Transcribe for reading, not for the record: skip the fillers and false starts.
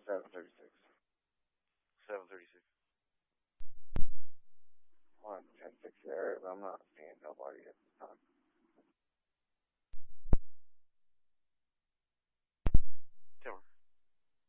7:36. 7:36. 1:10:6 there, but I'm not seeing nobody at the time.